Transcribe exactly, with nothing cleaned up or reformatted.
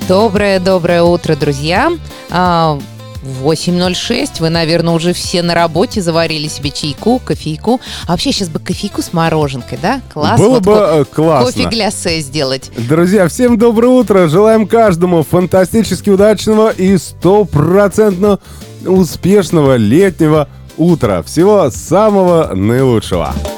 Доброе-доброе утро, друзья. восемь ноль шесть. Вы, наверное, уже все на работе, заварили себе чайку, кофейку. А вообще сейчас бы кофейку с мороженкой, да? Классно. Было вот бы ко- классно. Кофе-глясе сделать. Друзья, всем доброе утро. Желаем каждому фантастически удачного и стопроцентно успешного летнего утра. Всего самого наилучшего.